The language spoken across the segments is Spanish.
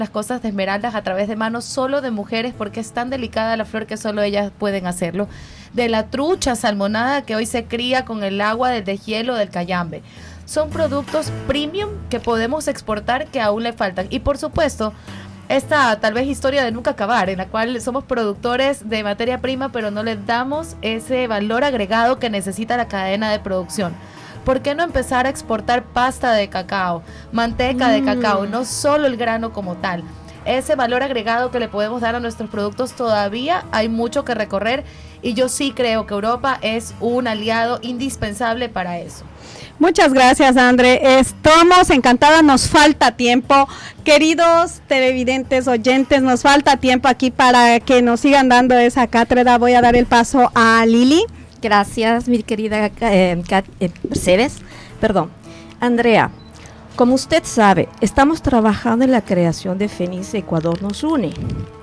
las cosas de esmeraldas a través de manos solo de mujeres, porque es tan delicada la flor que solo ellas pueden hacerlo. De la trucha salmonada que hoy se cría con el agua del deshielo del Cayambe. Son productos premium que podemos exportar que aún le faltan. Y por supuesto, esta tal vez historia de nunca acabar, en la cual somos productores de materia prima, pero no le damos ese valor agregado que necesita la cadena de producción. ¿Por qué no empezar a exportar pasta de cacao, manteca de cacao, no solo el grano como tal? Ese valor agregado que le podemos dar a nuestros productos, todavía hay mucho que recorrer, y yo sí creo que Europa es un aliado indispensable para eso. Muchas gracias, André. Estamos encantadas, nos falta tiempo. Queridos televidentes, oyentes, nos falta tiempo aquí para que nos sigan dando esa cátedra. Voy a dar el paso a Lili. Gracias, mi querida Mercedes. Andrea, como usted sabe, estamos trabajando en la creación de Fénix Ecuador Nos Une,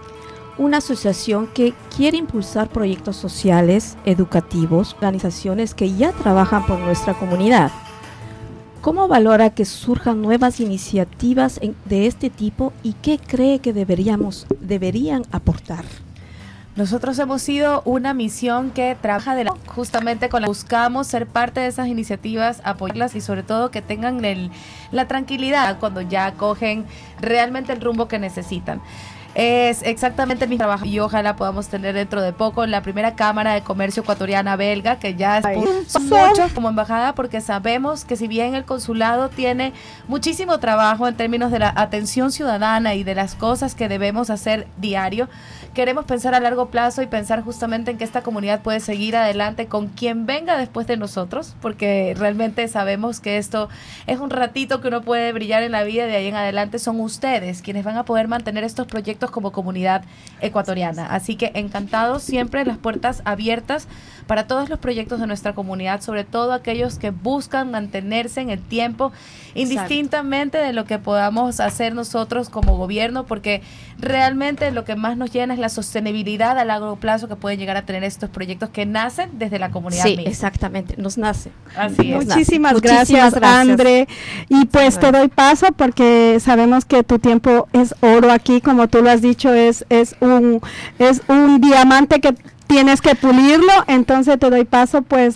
una asociación que quiere impulsar proyectos sociales, educativos, organizaciones que ya trabajan por nuestra comunidad. ¿Cómo valora que surjan nuevas iniciativas de este tipo y qué cree que deberían aportar? Nosotros hemos sido una misión que trabaja justamente con buscamos ser parte de esas iniciativas, apoyarlas y sobre todo que tengan la tranquilidad cuando ya cogen realmente el rumbo que necesitan. Es exactamente mi trabajo y ojalá podamos tener dentro de poco la primera Cámara de Comercio Ecuatoriana Belga, que ya son muchos como embajada, porque sabemos que si bien el consulado tiene muchísimo trabajo en términos de la atención ciudadana y de las cosas que debemos hacer diario, queremos pensar a largo plazo y pensar justamente en que esta comunidad puede seguir adelante con quien venga después de nosotros, porque realmente sabemos que esto es un ratito que uno puede brillar en la vida, de ahí en adelante son ustedes quienes van a poder mantener estos proyectos como comunidad ecuatoriana. Así que encantados, siempre las puertas abiertas para todos los proyectos de nuestra comunidad, sobre todo aquellos que buscan mantenerse en el tiempo, indistintamente de lo que podamos hacer nosotros como gobierno, porque realmente lo que más nos llena es la sostenibilidad a largo plazo que pueden llegar a tener estos proyectos que nacen desde la comunidad misma. Exactamente, nos nace. Así es. Muchísimas gracias, André. Y pues te doy paso porque sabemos que tu tiempo es oro aquí, como tú lo has dicho, es un diamante que tienes que pulirlo, entonces te doy paso pues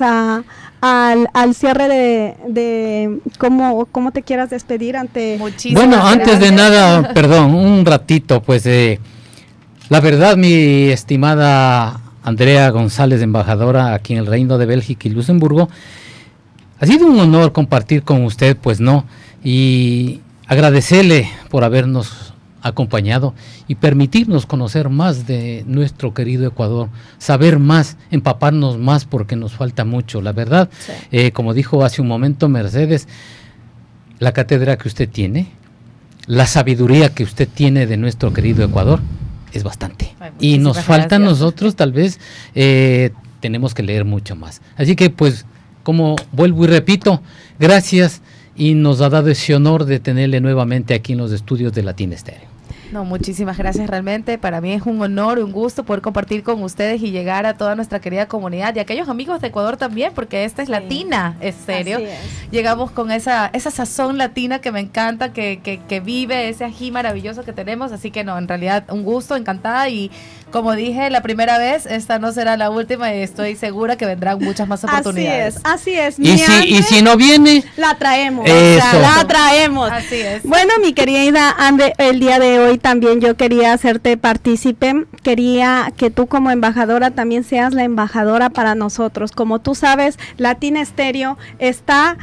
al cierre de cómo te quieras despedir ante... Bueno, antes de nada, perdón, un ratito, pues la verdad, mi estimada Andrea González, embajadora aquí en el Reino de Bélgica y Luxemburgo, ha sido un honor compartir con usted, pues no, y agradecerle por habernos acompañado y permitirnos conocer más de nuestro querido Ecuador, saber más, empaparnos más, porque nos falta mucho, la verdad. Sí. Como dijo hace un momento Mercedes, la cátedra que usted tiene, la sabiduría que usted tiene de nuestro querido Ecuador, es bastante. Ay, y nos falta a nosotros, tal vez, tenemos que leer mucho más. Así que, pues, como vuelvo y repito, gracias, y nos ha dado ese honor de tenerle nuevamente aquí en los estudios de Latina Estéreo. No, muchísimas gracias, realmente para mí es un honor, un gusto poder compartir con ustedes y llegar a toda nuestra querida comunidad y a aquellos amigos de Ecuador también, porque esta es Latina Estéreo. Llegamos con esa sazón latina que me encanta, que vive ese ají maravilloso que tenemos, así que no, en realidad un gusto, encantada, y como dije la primera vez, esta no será la última y estoy segura que vendrán muchas más oportunidades. Así es. Y si no viene, la traemos. Eso. La traemos. Así es. Bueno, mi querida André, el día de hoy también yo quería hacerte partícipe, quería que tú como embajadora también seas la embajadora para nosotros. Como tú sabes, Latina Estéreo está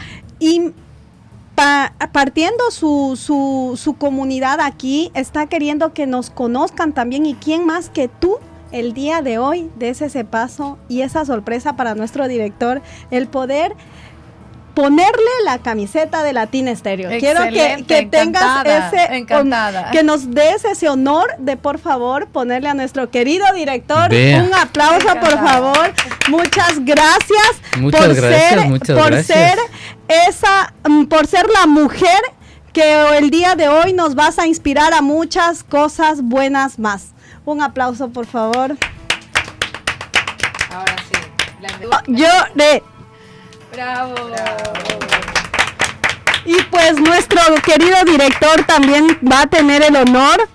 partiendo su comunidad aquí, está queriendo que nos conozcan también, y quién más que tú el día de hoy des ese paso y esa sorpresa para nuestro director, el poder ponerle la camiseta de Latina Estéreo. Quiero que tengas ese que nos des ese honor de, por favor, ponerle a nuestro querido director un aplauso, por favor. Muchas gracias por ser la mujer que el día de hoy nos vas a inspirar a muchas cosas buenas más. Un aplauso, por favor. Ahora sí. Lloré. Bravo. Y pues nuestro querido director también va a tener el honor